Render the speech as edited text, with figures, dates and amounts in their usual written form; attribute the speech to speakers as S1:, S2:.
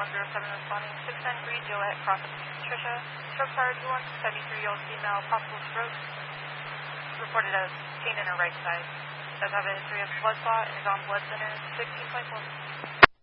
S1: 107 responding. 610 Green Gillette, Crossing Patricia. Stroke charge 73-year-old female, possible stroke. Reported as pain in her right side. Does have a history of blood clot and is on blood center 16.4.